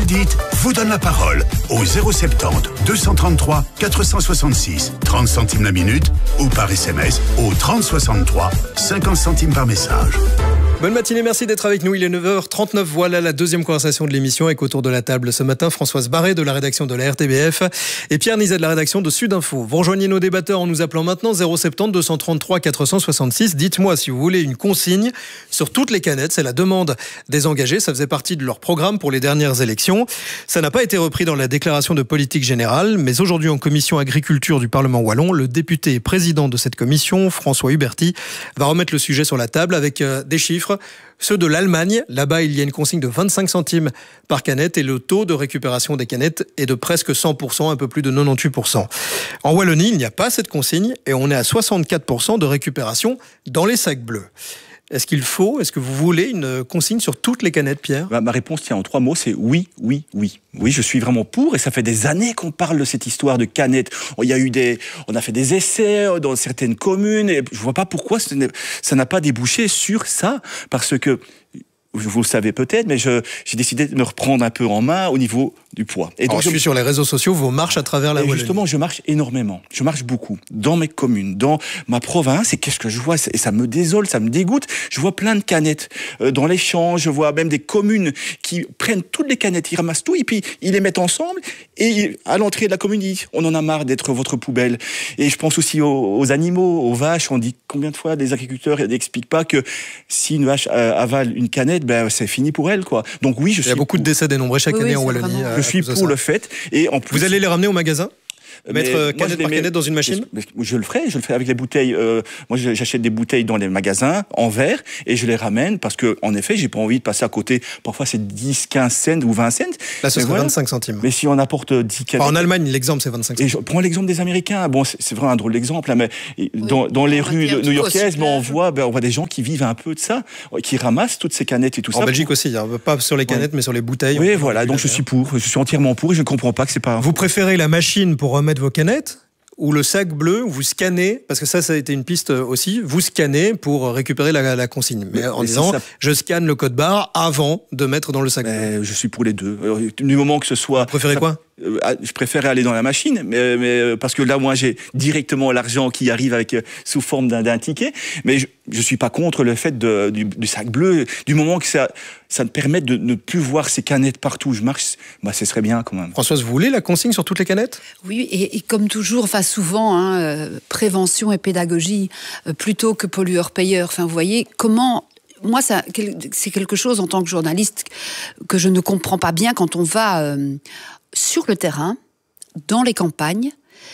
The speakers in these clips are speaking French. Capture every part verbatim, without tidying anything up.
dites vous donne la parole au zéro soixante-dix deux cent trente-trois quatre cent soixante-six, trente centimes la minute ou par S M S au trente soixante-trois, cinquante centimes par message. Bonne matinée, merci d'être avec nous. Il est neuf heures trente-neuf. Voilà la deuxième conversation de l'émission avec autour de la table ce matin Françoise Barré de la rédaction de la R T B F et Pierre Nizet de la rédaction de Sud Info. Vous rejoignez nos débatteurs en nous appelant maintenant zéro soixante-dix deux cent trente-trois quatre cent soixante-six. Dites-moi si vous voulez une consigne sur toutes les canettes. C'est la demande des engagés. Ça faisait partie de leur programme pour les dernières élections. Ça n'a pas été repris dans la déclaration de politique générale, mais aujourd'hui en commission agriculture du Parlement wallon, le député et président de cette commission, François Huberty, va remettre le sujet sur la table avec euh, des chiffres. Ceux de l'Allemagne, là-bas il y a une consigne de vingt-cinq centimes par canette et le taux de récupération des canettes est de presque cent pour cent, un peu plus de quatre-vingt-dix pour cent. En Wallonie, il n'y a pas cette consigne et on est à soixante-quatre pour cent de récupération dans les sacs bleus. Est-ce qu'il faut, est-ce que vous voulez une consigne sur toutes les canettes, Pierre ? Ma, ma réponse tient en trois mots, c'est oui, oui, oui. Oui, je suis vraiment pour, et ça fait des années qu'on parle de cette histoire de canettes. Il y a eu des, on a fait des essais dans certaines communes, et je vois pas pourquoi ça n'a pas débouché sur ça, parce que vous le savez peut-être, mais je, j'ai décidé de me reprendre un peu en main au niveau du poids. Et donc, Alors, je suis sur les réseaux sociaux, vos marches à travers la Wallonie. Justement, je marche énormément. Je marche beaucoup. Dans mes communes, dans ma province, et qu'est-ce que je vois ? Et ça me désole, ça me dégoûte. Je vois plein de canettes dans les champs. Je vois même des communes qui prennent toutes les canettes, ils ramassent tout, et puis ils les mettent ensemble. Et à l'entrée de la commune, ils disent « On en a marre d'être votre poubelle ». Et je pense aussi aux, aux animaux, aux vaches. On dit combien de fois les agriculteurs n'expliquent pas que si une vache avale une canette, ben, c'est fini pour elle, quoi. Donc oui, je Il y a beaucoup de décès dénombrés chaque oui, année oui, en Wallonie. vraiment... Je suis pour ça. Le fait. Et en plus, vous allez les ramener au magasin ? Mettre Mais canette par canette dans une machine ? je, je le ferai, je le ferai avec les bouteilles. Euh, moi, j'achète des bouteilles dans les magasins en verre et je les ramène parce que, en effet, j'ai pas envie de passer à côté. Parfois, c'est dix, quinze cents ou vingt cents. Là, ce mais serait voilà. vingt-cinq centimes. Mais si on apporte dix canettes. Enfin, en Allemagne, l'exemple, c'est vingt-cinq centimes. Et je prends l'exemple des Américains. Bon, c'est, c'est vraiment un drôle d'exemple, hein, mais oui, dans, dans les rues new-yorkaises, mais on voit, ben, on voit des gens qui vivent un peu de ça, qui ramassent toutes ces canettes et tout en ça. En Belgique pour... aussi, hein, pas sur les canettes, ouais. mais sur les bouteilles. Oui, voilà. Donc, je suis pour. Je suis entièrement pour et je ne comprends pas que c'est pas. Vous préférez la machine pour remettre vos canettes ? Ou le sac bleu, vous scannez, parce que ça, ça a été une piste aussi, vous scannez pour récupérer la, la consigne. Mais, mais en disant, ça... je scanne le code barre avant de mettre dans le sac mais bleu. Je suis pour les deux. Du moment que ce soit... Vous préférez ça... quoi ? Je préfère aller dans la machine, mais, mais parce que là, moi, j'ai directement l'argent qui arrive avec sous forme d'un, d'un ticket. Mais je, je suis pas contre le fait de, du, du sac bleu. Du moment que ça, ça me permet de ne plus voir ces canettes partout où je marche, bah, ce serait bien quand même. Françoise, vous voulez la consigne sur toutes les canettes ? Oui, et, et comme toujours, enfin souvent, hein, euh, prévention et pédagogie euh, plutôt que pollueur-payeur. Enfin, vous voyez comment. Moi, ça, c'est quelque chose en tant que journaliste que je ne comprends pas bien quand on va euh, sur le terrain, dans les campagnes,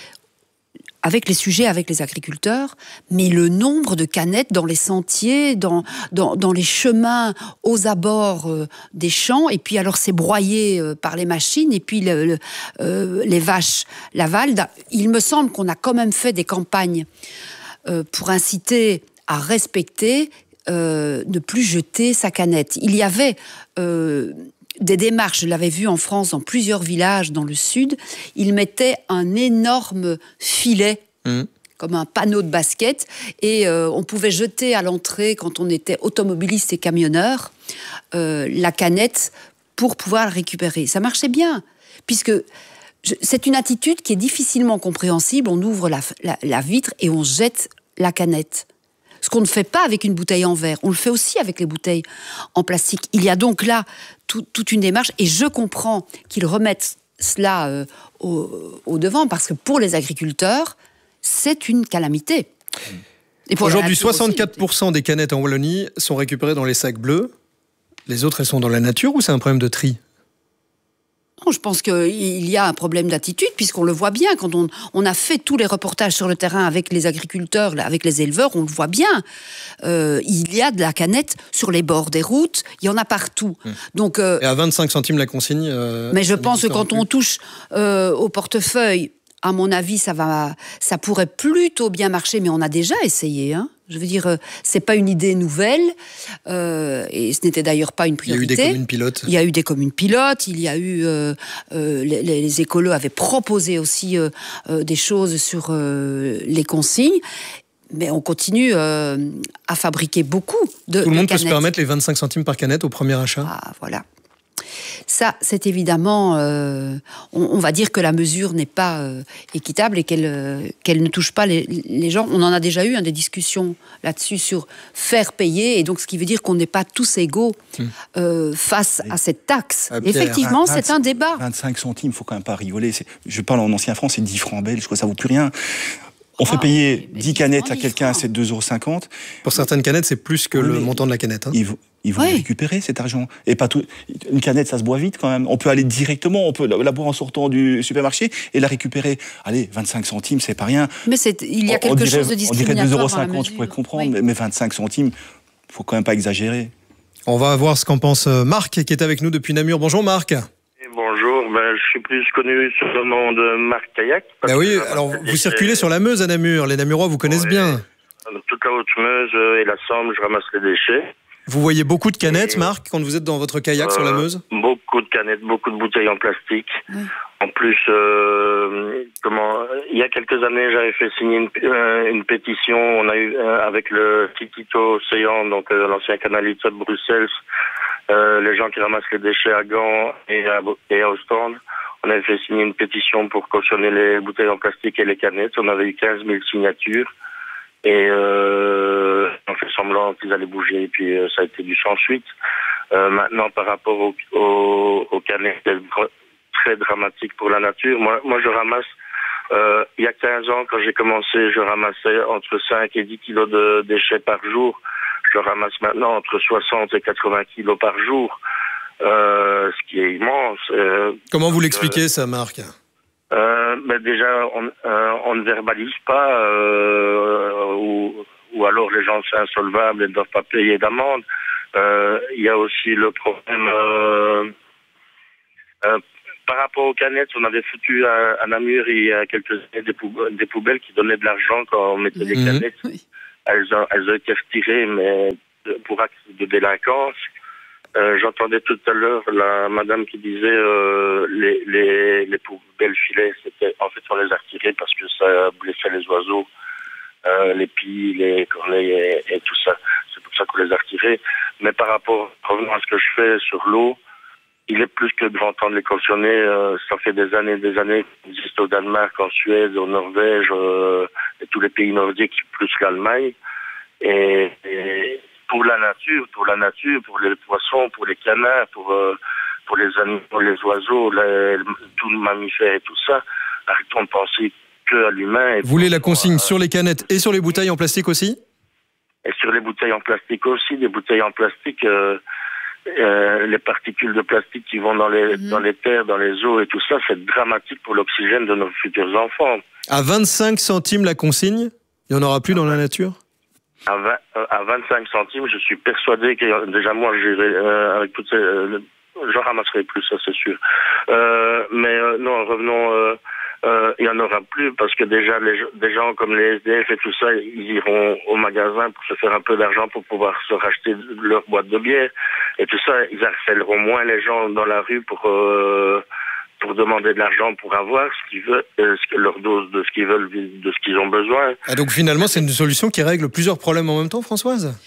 avec les sujets, avec les agriculteurs, mais le nombre de canettes dans les sentiers, dans, dans, dans les chemins aux abords euh, des champs, et puis alors c'est broyé euh, par les machines, et puis le, le, euh, les vaches l'avalent. Il me semble qu'on a quand même fait des campagnes euh, pour inciter à respecter Euh, ne plus jeter sa canette. Il y avait euh, des démarches, je l'avais vu en France, dans plusieurs villages dans le sud, ils mettaient un énorme filet, mmh. comme un panneau de basket, et euh, on pouvait jeter à l'entrée, quand on était automobiliste et camionneur, euh, la canette pour pouvoir la récupérer. Ça marchait bien, puisque je, c'est une attitude qui est difficilement compréhensible. On ouvre la, la, la vitre et on jette la canette. Ce qu'on ne fait pas avec une bouteille en verre, on le fait aussi avec les bouteilles en plastique. Il y a donc là tout, toute une démarche, et je comprends qu'ils remettent cela euh, au, au devant, parce que pour les agriculteurs, c'est une calamité. Et pour aujourd'hui, soixante-quatre pour cent des canettes en Wallonie sont récupérées dans les sacs bleus. Les autres, elles sont dans la nature, ou c'est un problème de tri ? Non, je pense qu'il y a un problème d'attitude, puisqu'on le voit bien. Quand on, on a fait tous les reportages sur le terrain avec les agriculteurs, avec les éleveurs, on le voit bien. Euh, il y a de la canette sur les bords des routes, il y en a partout. Mmh. Donc, euh, Et à vingt-cinq centimes la consigne. Euh, mais je pense que quand on touche euh, au portefeuille, à mon avis, ça va, ça pourrait plutôt bien marcher, mais on a déjà essayé, hein. Je veux dire, c'est pas une idée nouvelle, euh, et ce n'était d'ailleurs pas une priorité. Il y a eu des communes pilotes. Il y a eu des communes pilotes, il y a eu... Euh, euh, les, les écolos avaient proposé aussi euh, euh, des choses sur euh, les consignes, mais on continue euh, à fabriquer beaucoup de Tout le monde de peut se permettre les vingt-cinq centimes par canette au premier achat. Ah, voilà. Ça, c'est évidemment, euh, on, on va dire que la mesure n'est pas euh, équitable et qu'elle, euh, qu'elle ne touche pas les, les gens. On en a déjà eu hein, des discussions là-dessus sur faire payer, et donc ce qui veut dire qu'on n'est pas tous égaux euh, face à cette taxe. Ah, Pierre, Effectivement, vingt, c'est un débat. vingt-cinq centimes, il ne faut quand même pas rigoler. C'est, je parle en ancien franc, c'est dix francs belges, quoi, ça ne vaut plus rien. On fait Ah, payer mais dix canettes à dix quelqu'un, francs. c'est deux euros cinquante. Pour certaines canettes, c'est plus que Oui, le mais montant de la canette. Hein. Ils vont, ils vont Oui. récupérer cet argent. Et pas tout. Une canette, ça se boit vite quand même. On peut aller directement, on peut la boire en sortant du supermarché et la récupérer. Allez, vingt-cinq centimes, c'est pas rien. Mais c'est, il y a On- quelque on dirait, chose de on dirait discriminatoire deux euros dans la cinquante, je pourrais mesure. comprendre, Oui. mais, mais vingt-cinq centimes, faut quand même pas exagérer. On va voir ce qu'en pense Marc, qui est avec nous depuis Namur. Bonjour Marc. Bonjour, ben, je suis plus connu sous le nom de Marc Kayak. parce Ben oui, que, alors euh, vous circulez sur la Meuse à Namur. Les Namurois vous connaissent Ouais. bien. Toute la Haute-Meuse euh, et la Somme, je ramasse les déchets. Vous voyez beaucoup de canettes, Et- Marc, quand vous êtes dans votre kayak sur la Euh, Meuse? Beaucoup de canettes, beaucoup de bouteilles en plastique. Oui. En plus, euh, comment, il y a quelques années, j'avais fait signer une, euh, une pétition. On a eu euh, avec le Titito Océan, donc euh, l'ancien canalite de Bruxelles, euh, les gens qui ramassent les déchets à Gand et à, et à Ostende. On avait fait signer une pétition pour cautionner les bouteilles en plastique et les canettes. On avait eu quinze mille signatures. Et euh, on fait semblant qu'ils allaient bouger, et puis euh, ça a été du sans suite. Euh, maintenant, par rapport aux au, au canettes, c'est très dramatique pour la nature. Moi, moi je ramasse, euh, il y a quinze ans, quand j'ai commencé, je ramassais entre cinq et dix kilos de déchets par jour. Je ramasse maintenant entre soixante et quatre-vingts kilos par jour, euh, ce qui est immense. Euh, Comment vous l'expliquez ça, Marc? euh, ben déjà, on, euh, on ne verbalise pas, euh, ou, ou alors les gens sont insolvables et ne doivent pas payer d'amende. Euh, Il y a aussi le problème euh, euh, par rapport aux canettes. On avait foutu à, à Namur il y a quelques années des, pou- des poubelles qui donnaient de l'argent quand on mettait des Mhm. canettes. Oui. Elles ont, elles ont été retirées, mais de- pour acte de délinquance. Euh, j'entendais tout à l'heure la madame qui disait euh, les, les, les poubelles filets, c'était, en fait on les a retirées parce que ça blessait les oiseaux, euh, les pies, les corneilles et, et tout ça. C'est pour ça qu'on les a retirées. Mais par rapport, revenons à ce que je fais sur l'eau, il est plus que grand temps de les cautionner. Euh, ça fait des années et des années qu'il existe au Danemark, en Suède, en Norvège, euh, et tous les pays nordiques, plus l'Allemagne. Et, et pour la nature, pour la nature, pour les poissons, pour les canards, pour, euh, pour les animaux, les oiseaux, les, tout le mammifère et tout ça, arrêtons de penser que à l'humain. Vous voulez la consigne euh, sur les canettes et sur les bouteilles en plastique aussi? Et sur les bouteilles en plastique aussi, des bouteilles en plastique, euh, euh, les particules de plastique qui vont dans les, Mhm. dans les terres, dans les eaux et tout ça, c'est dramatique pour l'oxygène de nos futurs enfants. À vingt-cinq centimes la consigne? Il n'y en aura plus dans la nature? À, vingt, euh, à vingt-cinq centimes, je suis persuadé que déjà moi, j'irai euh, avec toutes ces, euh, j'en ramasserai plus, ça c'est sûr. Euh, mais euh, non, revenons. Euh, euh, il y en aura plus parce que déjà les des gens comme les S D F et tout ça, ils iront au magasin pour se faire un peu d'argent pour pouvoir se racheter leur boîte de bière et tout ça. Ils harcèleront moins les gens dans la rue pour euh, pour demander de l'argent pour avoir ce qu'ils veulent, euh, ce que- leur dose de ce qu'ils veulent, de ce qu'ils ont besoin. Ah, donc finalement, c'est une solution qui règle plusieurs problèmes en même temps, Françoise?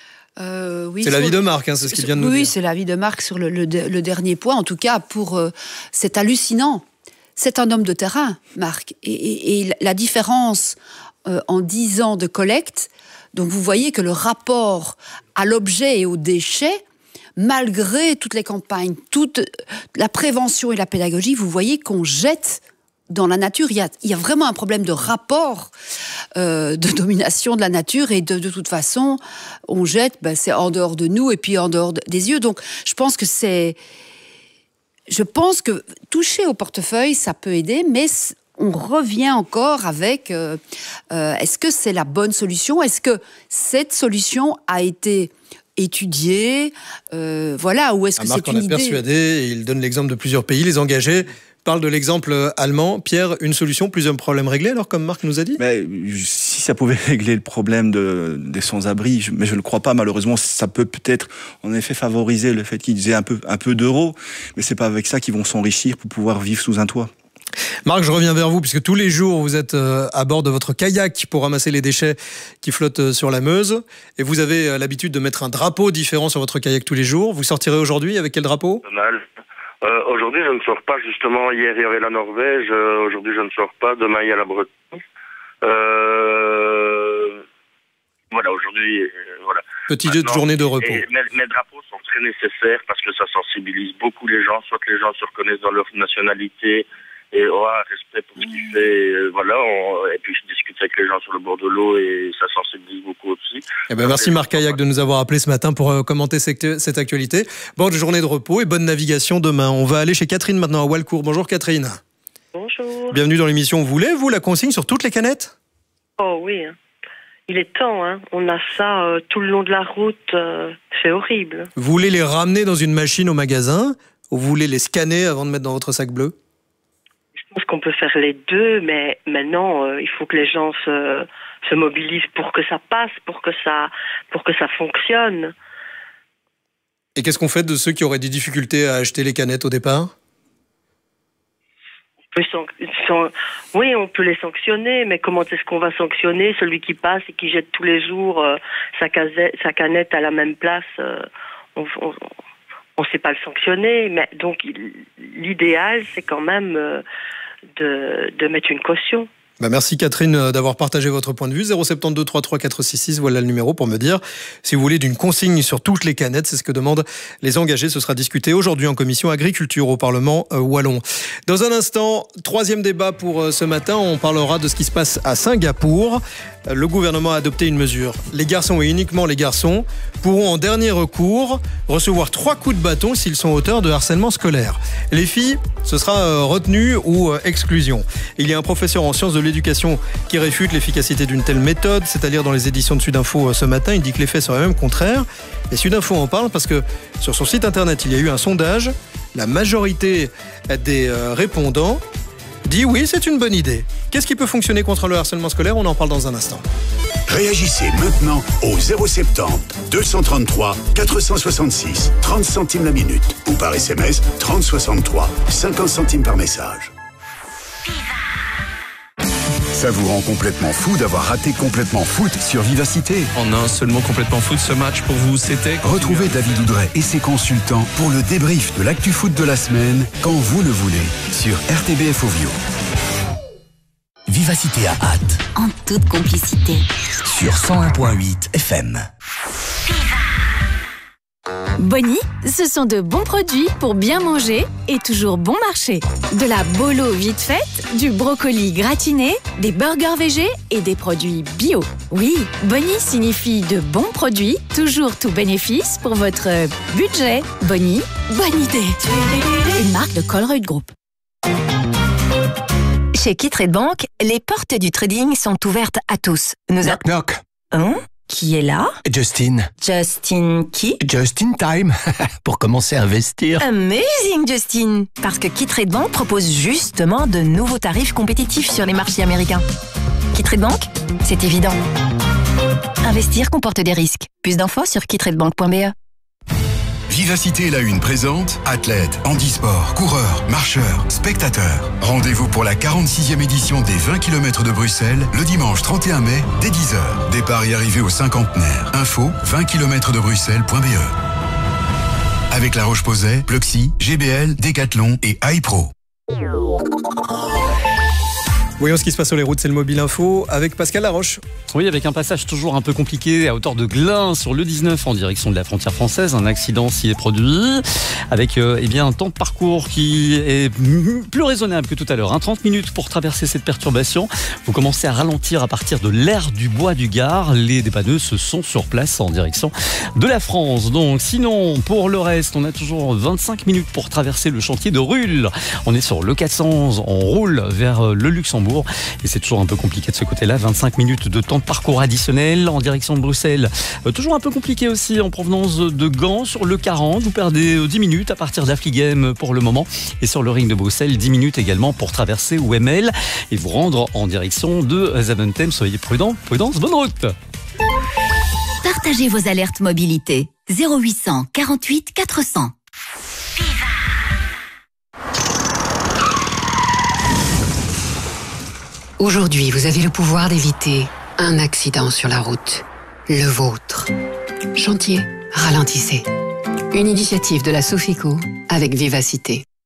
Euh, oui, C'est sur- l'avis de Marc, hein, c'est ce qu'il vient de nous oui, dire. c'est l'avis de Marc sur le, le, le dernier point. En tout cas, pour euh, c'est hallucinant. C'est un homme de terrain, Marc. Et, et- et la différence euh, en dix ans de collecte, donc vous voyez que le rapport à l'objet et aux déchets, malgré toutes les campagnes, toute la prévention et la pédagogie, vous voyez qu'on jette dans la nature. Il y a, il y a vraiment un problème de rapport, euh, de domination de la nature, et de, de toute façon, on jette, ben, c'est en dehors de nous et puis en dehors de- des yeux. Donc, je pense que c'est... Je pense que toucher au portefeuille, ça peut aider, mais c- on revient encore avec euh, euh, est-ce que c'est la bonne solution? Est-ce que cette solution a été étudiée? euh, Voilà, ou est-ce Ah, que Marc c'est en une a idée? persuadé, et il donne l'exemple de plusieurs pays. Les engagés parlent de l'exemple allemand. Pierre, une solution, plus un problème réglé, alors, comme Marc nous a dit? Mais si ça pouvait régler le problème de, des sans-abri, je- mais je ne le crois pas, malheureusement, ça peut peut-être en effet favoriser le fait qu'ils aient un peu, un peu d'euros, mais c'est pas avec ça qu'ils vont s'enrichir pour pouvoir vivre sous un toit. Marc, je reviens vers vous, puisque tous les jours, vous êtes euh, à bord de votre kayak pour ramasser les déchets qui flottent euh, sur la Meuse. Et vous avez euh, l'habitude de mettre un drapeau différent sur votre kayak tous les jours. Vous sortirez aujourd'hui avec quel drapeau? Donald. Euh, aujourd'hui, je ne sors pas, justement. Hier, il y avait la Norvège. Euh, aujourd'hui, je ne sors pas. Demain, il y a la Bretagne. Euh, voilà, aujourd'hui, euh, voilà. Petite Maintenant, journée de repos. Et, mes, mes drapeaux sont très nécessaires parce que ça sensibilise beaucoup les gens. Soit que les gens se reconnaissent dans leur nationalité et aura oh, respect pour ce qu'il fait. Et, voilà, on, et puis je discute avec les gens sur le bord de l'eau et ça sensibilise beaucoup aussi. Eh ben, merci Marc Caillac de nous avoir appelé ce matin pour euh, commenter cette, cette actualité. Bonne journée de repos et bonne navigation demain. On va aller chez Catherine maintenant à Walcourt. Bonjour Catherine. Bonjour. Bienvenue dans l'émission. Voulez-vous la consigne sur toutes les canettes ? Oh oui, il est temps. Hein. On a ça euh, tout le long de la route. Euh, c'est horrible. Vous voulez les ramener dans une machine au magasin ou vous voulez les scanner avant de mettre dans votre sac bleu ? Je pense qu'on peut faire les deux, mais maintenant, euh, il faut que les gens se, se mobilisent pour que ça passe, pour que ça, pour que ça fonctionne. Et qu'est-ce qu'on fait de ceux qui auraient des difficultés à acheter les canettes au départ ? on peut san- san- Oui, on peut les sanctionner, mais comment est-ce qu'on va sanctionner celui qui passe et qui jette tous les jours euh, sa, casette, sa canette à la même place euh, on, on, on ne sait pas le sanctionner, mais donc l'idéal, c'est quand même euh, de, de mettre une caution. Bah merci Catherine d'avoir partagé votre point de vue. zéro sept deux trois trois quatre six six, voilà le numéro pour me dire si vous voulez d'une consigne sur toutes les canettes. C'est ce que demandent les engagés. Ce sera discuté aujourd'hui en commission agriculture au Parlement euh, wallon. Dans un instant, troisième débat pour euh, ce matin. On parlera de ce qui se passe à Singapour. Euh, le gouvernement a adopté une mesure. Les garçons et uniquement les garçons pourront en dernier recours recevoir trois coups de bâton s'ils sont auteurs de harcèlement scolaire. Les filles, ce sera euh, retenue ou euh, exclusion. Il y a un professeur en sciences de l'éducation qui réfute l'efficacité d'une telle méthode, c'est-à-dire dans les éditions de Sudinfo ce matin, il dit que l'effet serait même contraire. Et Sudinfo en parle parce que sur son site internet, il y a eu un sondage. La majorité des répondants dit oui, c'est une bonne idée. Qu'est-ce qui peut fonctionner contre le harcèlement scolaire ? On en parle dans un instant. Réagissez maintenant au zéro sept zéro deux cent trente-trois quatre cent soixante-six, trente centimes la minute ou par S M S trente soixante-trois, cinquante centimes par message. Ça vous rend complètement fou d'avoir raté Complètement Foot sur Vivacité. En un seul mot, Complètement Foot, ce match pour vous, c'était... Retrouvez David Oudret et ses consultants pour le débrief de l'actu foot de la semaine, quand vous le voulez, sur R T B F Ovio. Vivacité à hâte. En toute complicité. Sur cent un virgule huit F M. Bonnie, ce sont de bons produits pour bien manger et toujours bon marché. De la bolo vite faite, du brocoli gratiné, des burgers végés et des produits bio. Oui, Bonnie signifie de bons produits, toujours tout bénéfice pour votre budget. Bonnie, bonne idée. Une marque de Colruyt Group. Chez Kittrade Bank, les portes du trading sont ouvertes à tous. Nous knock a... knock. Hein? Qui est là? Justin. Justin qui? Just in time, pour commencer à investir. Amazing, Justin! Parce que Kittrade Bank propose justement de nouveaux tarifs compétitifs sur les marchés américains. Kittrade Bank, c'est évident. Investir comporte des risques. Plus d'infos sur kittrade bank point b e. Vivacité la une présente athlètes, handisport, coureurs, marcheurs, spectateurs. Rendez-vous pour la quarante-sixième édition des vingt kilomètres de Bruxelles le dimanche trente et un mai dès dix heures. Départ et arrivée au cinquantenaire. Info vingt kilomètres de bruxelles point b e. Avec La Roche-Posay, Pluxee, G B L, Decathlon et iPro. Voyons ce qui se passe sur les routes, c'est le Mobile Info avec Pascal Laroche. Oui, avec un passage toujours un peu compliqué à hauteur de Glun sur le dix-neuf en direction de la frontière française. Un accident s'y est produit avec euh, eh bien, un temps de parcours qui est plus raisonnable que tout à l'heure. Hein. trente minutes pour traverser cette perturbation. Vous commencez à ralentir à partir de l'aire du Bois du Gard. Les dépanneuses sont sur place en direction de la France. Donc, sinon, pour le reste, on a toujours vingt-cinq minutes pour traverser le chantier de Rulle. On est sur le quatre cents, on roule vers le Luxembourg. Et c'est toujours un peu compliqué de ce côté-là. vingt-cinq minutes de temps de parcours additionnel en direction de Bruxelles. Euh, toujours un peu compliqué aussi en provenance de Gand sur le quarante. Vous perdez dix minutes à partir d'Affligem pour le moment. Et sur le ring de Bruxelles, dix minutes également pour traverser O M L et vous rendre en direction de Zaventem. Soyez prudents. Prudence, bonne route. Partagez vos alertes mobilité. zéro huit cent quarante-huit quatre cents. Aujourd'hui, vous avez le pouvoir d'éviter un accident sur la route. Le vôtre. Chantier, ralentissez. Une initiative de la Sofico avec Vivacité.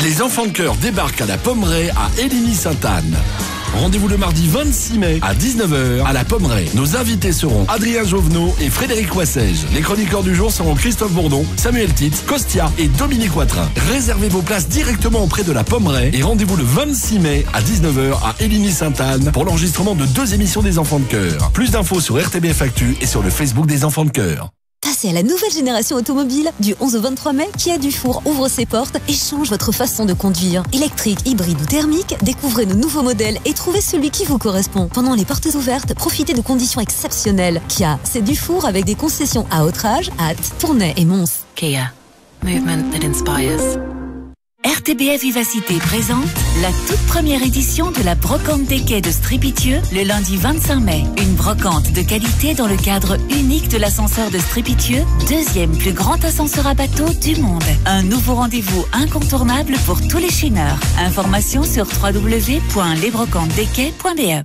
Les enfants de cœur débarquent à la Pommeraye à Héligny-Sainte-Anne. Rendez-vous le mardi vingt-six mai à dix-neuf heures à la Pommeraye. Nos invités seront Adrien Jovenot et Frédéric Wassège. Les chroniqueurs du jour seront Christophe Bourdon, Samuel Tite, Costia et Dominique Watrin. Réservez vos places directement auprès de la Pommeraye et rendez-vous le vingt-six mai à dix-neuf heures à Héligny-Sainte-Anne pour l'enregistrement de deux émissions des enfants de cœur. Plus d'infos sur R T B F Actu et sur le Facebook des enfants de cœur. Passez à la nouvelle génération automobile. Du onze au vingt-trois mai, Kia Dufour ouvre ses portes et change votre façon de conduire. Électrique, hybride ou thermique, découvrez nos nouveaux modèles et trouvez celui qui vous correspond. Pendant les portes ouvertes, profitez de conditions exceptionnelles. Kia, c'est Dufour avec des concessions à Autrage, Ath, Tournai et Mons. Kia, movement that inspires. R T B F Vivacité présente la toute première édition de la brocante des quais de Stripitieux le lundi vingt-cinq mai. Une brocante de qualité dans le cadre unique de l'ascenseur de Stripitieux, deuxième plus grand ascenseur à bateau du monde. Un nouveau rendez-vous incontournable pour tous les chineurs. Informations sur w w w point les brocantes des quais point b e.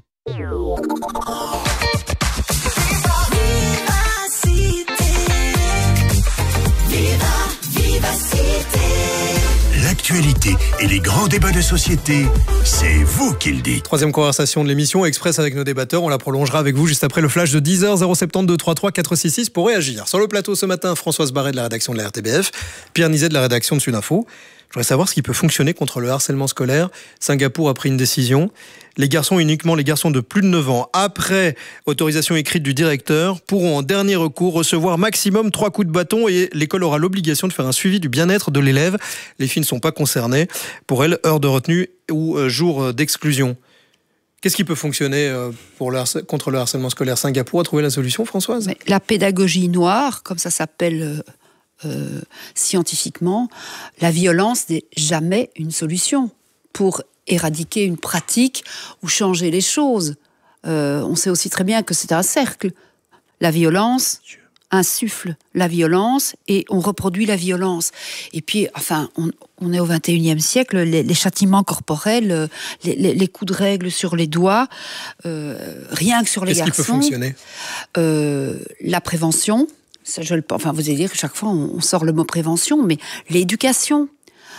L'actualité et les grands débats de société, c'est vous qui le dites. Troisième conversation de l'émission, Express avec nos débatteurs. On la prolongera avec vous juste après le flash de dix heures, zéro sept zéro deux trois trois quatre six six pour réagir. Sur le plateau ce matin, Françoise Barret de la rédaction de la R T B F, Pierre Nizet de la rédaction de Sud Info. Je voudrais savoir ce qui peut fonctionner contre le harcèlement scolaire. Singapour a pris une décision. Les garçons, uniquement les garçons de plus de neuf ans, après autorisation écrite du directeur, pourront en dernier recours recevoir maximum trois coups de bâton et l'école aura l'obligation de faire un suivi du bien-être de l'élève. Les filles ne sont pas concernées. Pour elles, heure de retenue ou euh, jour d'exclusion. Qu'est-ce qui peut fonctionner pour le harc- contre le harcèlement scolaire? Singapour a trouvé la solution, Françoise? Mais la pédagogie noire, comme ça s'appelle euh, scientifiquement, la violence n'est jamais une solution pour éradiquer une pratique ou changer les choses. Euh, on sait aussi très bien que c'est un cercle. La violence insuffle la violence et on reproduit la violence. Et puis, enfin, on, on est au vingt et unième siècle, les, les châtiments corporels, les, les, les coups de règle sur les doigts, euh, rien que sur les Qu'est-ce garçons. Qu'est-ce qui peut fonctionner euh, La prévention. Ça, je le, enfin, vous allez dire que chaque fois on, on sort le mot prévention, mais l'éducation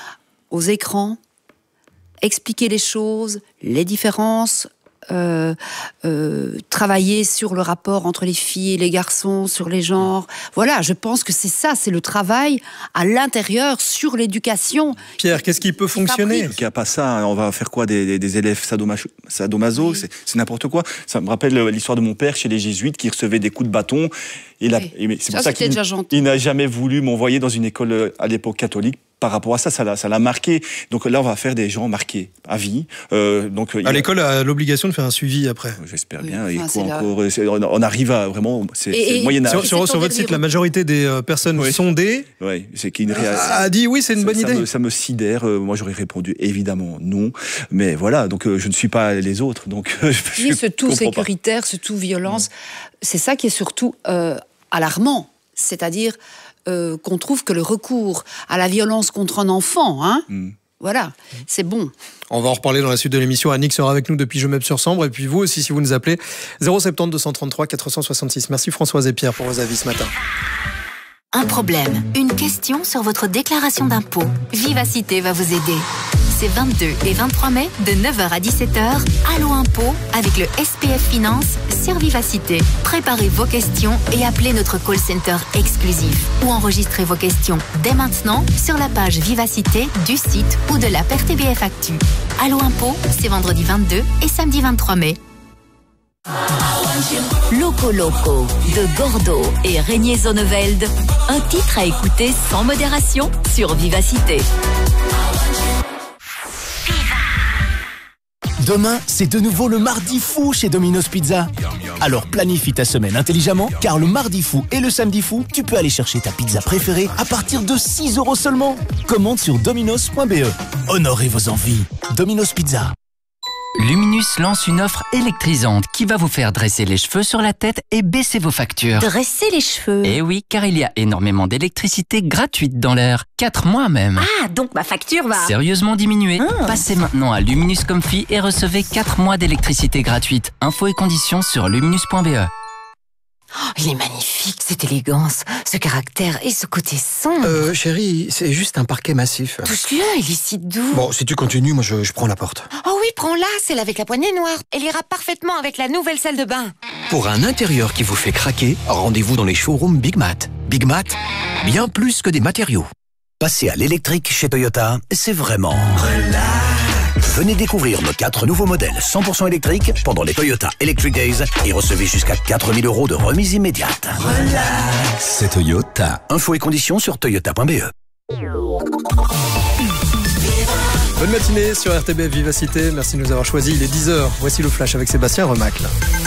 aux écrans, expliquer les choses, les différences, euh, euh, travailler sur le rapport entre les filles et les garçons, sur les genres. Voilà, je pense que c'est ça, c'est le travail à l'intérieur sur l'éducation. Pierre, qu'est-ce qui peut fonctionner? Il n'y a pas ça, on va faire quoi des, des, des élèves sadomaso, sadomaso oui. c'est, c'est n'importe quoi. Ça me rappelle l'histoire de mon père chez les jésuites qui recevait des coups de bâton. Et la, oui. et c'est ça, pour ça qu'il déjà gentil. il n'a jamais voulu m'envoyer dans une école à l'époque catholique. Par rapport à ça, ça l'a, ça l'a marqué. Donc là, on va faire des gens marqués à vie. Euh, donc, à l'école a l'obligation de faire un suivi après. J'espère oui, bien. enfin, et quoi là... encore, on arrive à vraiment. C'est, et, c'est le Moyen Âge. Sur, sur, sur votre site, la majorité des personnes oui. sondées oui, c'est qu'il a, a dit oui, c'est une ça, bonne ça idée. Me, ça me sidère. Moi, j'aurais répondu évidemment non. Mais voilà, donc je ne suis pas les autres. Donc oui, ce tout sécuritaire, pas. ce tout violence, non. c'est ça qui est surtout euh, alarmant. C'est-à-dire euh, qu'on trouve que le recours à la violence contre un enfant, hein, mm. voilà, c'est bon. On va en reparler dans la suite de l'émission. Annick sera avec nous depuis Jemep-sur-Sambre. Et puis vous aussi, si vous nous appelez, zéro sept zéro deux trois trois quatre six six. Merci Françoise et Pierre pour vos avis ce matin. Un problème, une question sur votre déclaration d'impôt. Vivacité va vous aider. C'est vingt-deux et vingt-trois mai, de neuf heures à dix-sept heures, Allo Impôt, avec le S P F Finance sur Vivacité. Préparez vos questions et appelez notre call center exclusif. Ou enregistrez vos questions dès maintenant sur la page Vivacité du site ou de l'app R T B F Actu. Allo Impôt, c'est vendredi vingt-deux et samedi vingt-trois mai. Loco Loco de Gordo et Régnier Zonneveld. Un titre à écouter sans modération sur Vivacité. Demain, c'est de nouveau le mardi fou chez Domino's Pizza. Alors planifie ta semaine intelligemment, car le mardi fou et le samedi fou, tu peux aller chercher ta pizza préférée à partir de six euros seulement. Commande sur dominos point b e. Honorez vos envies. Domino's Pizza. Luminus lance une offre électrisante qui va vous faire dresser les cheveux sur la tête et baisser vos factures. Dresser les cheveux? Eh oui, car il y a énormément d'électricité gratuite dans l'air. Quatre mois même. Ah, donc ma facture va... Sérieusement diminuer. Ah. Passez maintenant à Luminus Comfy et recevez quatre mois d'électricité gratuite. Infos et conditions sur luminus point b e. Oh, il est magnifique, cette élégance, ce caractère et ce côté sombre. Euh, chérie, c'est juste un parquet massif. Touche-le, il est si doux. Bon, si tu continues, moi je, je prends la porte. Oh oui, prends-la, celle avec la poignée noire. Elle ira parfaitement avec la nouvelle salle de bain. Pour un intérieur qui vous fait craquer, rendez-vous dans les showrooms Big Mat. Big Mat, bien plus que des matériaux. Passer à l'électrique chez Toyota, c'est vraiment relax. Venez découvrir nos quatre nouveaux modèles cent pour cent électriques pendant les Toyota Electric Days et recevez jusqu'à quatre mille euros de remise immédiate. Relax, c'est Toyota. Infos et conditions sur toyota point b e. Bonne matinée sur R T B F Vivacité. Merci de nous avoir choisis. Il est dix heures. Voici le flash avec Sébastien Remacle.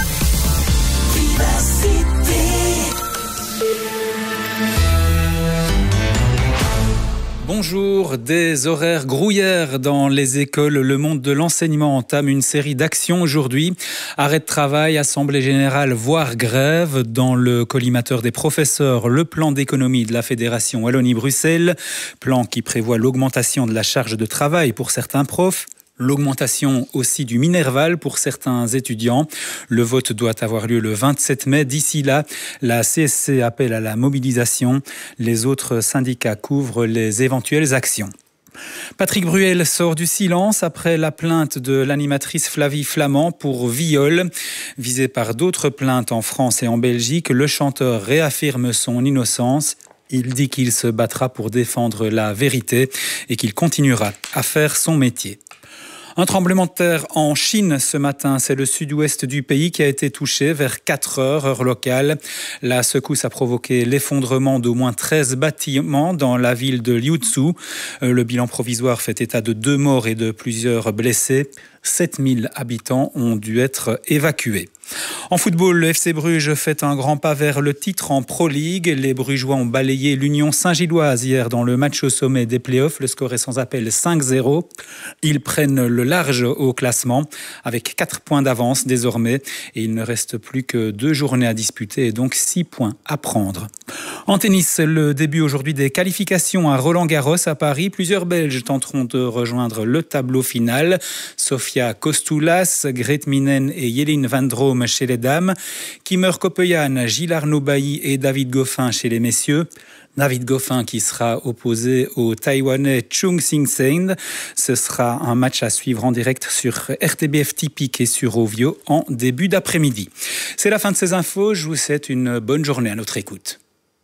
Bonjour, des horaires grouillères dans les écoles. Le monde de l'enseignement entame une série d'actions aujourd'hui. Arrêt de travail, assemblée générale, voire grève. Dans le collimateur des professeurs, le plan d'économie de la Fédération Wallonie-Bruxelles. Plan qui prévoit l'augmentation de la charge de travail pour certains profs. L'augmentation aussi du Minerval pour certains étudiants. Le vote doit avoir lieu le vingt-sept mai. D'ici là, la C S C appelle à la mobilisation. Les autres syndicats couvrent les éventuelles actions. Patrick Bruel sort du silence après la plainte de l'animatrice Flavie Flament pour viol. Visé par d'autres plaintes en France et en Belgique, le chanteur réaffirme son innocence. Il dit qu'il se battra pour défendre la vérité et qu'il continuera à faire son métier. Un tremblement de terre en Chine ce matin, c'est le sud-ouest du pays qui a été touché vers quatre heures, heure locale. La secousse a provoqué l'effondrement d'au moins treize bâtiments dans la ville de Liuzhou. Le bilan provisoire fait état de deux morts et de plusieurs blessés. sept mille habitants ont dû être évacués. En football, le F C Bruges fait un grand pas vers le titre en Pro League. Les Brugeois ont balayé l'Union Saint-Gilloise hier dans le match au sommet des playoffs. Le score est sans appel cinq zéro. Ils prennent le large au classement avec quatre points d'avance désormais. Et il ne reste plus que deux journées à disputer et donc six points à prendre. En tennis, le début aujourd'hui des qualifications à Roland-Garros à Paris. Plusieurs Belges tenteront de rejoindre le tableau final. Sofia Kostoulas, Grete Minen et Yelin Van Drome chez les dames. Kimmer Kopeyan, Gilles Arnaud Bailly et David Goffin chez les messieurs. David Goffin qui sera opposé au Taïwanais Chung Sing-Sein. Ce sera un match à suivre en direct sur R T B F Typique et sur Ovio en début d'après-midi. C'est la fin de ces infos. Je vous souhaite une bonne journée à notre écoute.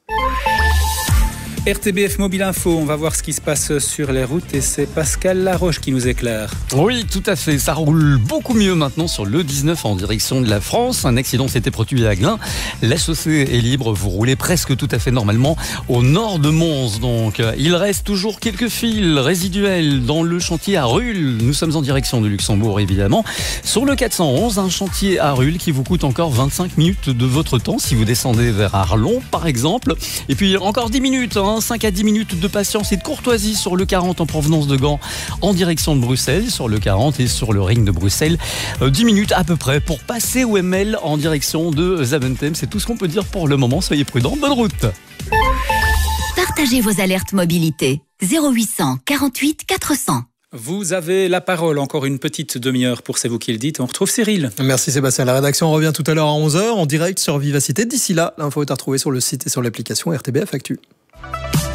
R T B F Mobile Info, on va voir ce qui se passe sur les routes et c'est Pascal Laroche qui nous éclaire. Oui, tout à fait. Ça roule beaucoup mieux maintenant sur le dix-neuf en direction de la France. Un accident s'était produit à Glun. La chaussée est libre. Vous roulez presque tout à fait normalement au nord de Mons. Donc, il reste toujours quelques fils résiduels dans le chantier à Ruhl. Nous sommes en direction de Luxembourg, évidemment. Sur le quatre cent onze, un chantier à Ruhl qui vous coûte encore vingt-cinq minutes de votre temps si vous descendez vers Arlon, par exemple. Et puis, encore dix minutes, hein. cinq à dix minutes de patience et de courtoisie sur le quarante en provenance de Gand en direction de Bruxelles, sur le quarante et sur le ring de Bruxelles. Euh, dix minutes à peu près pour passer au M L en direction de Zaventem. C'est tout ce qu'on peut dire pour le moment. Soyez prudents. Bonne route. Partagez vos alertes mobilité. zéro huit cent quarante-huit quatre cents. Vous avez la parole, encore une petite demi-heure pour C'est vous qui le dites. On retrouve Cyril. Merci Sébastien. La rédaction revient tout à l'heure à onze heures en direct sur Vivacité. D'ici là, l'info est à retrouver sur le site et sur l'application R T B F Actu.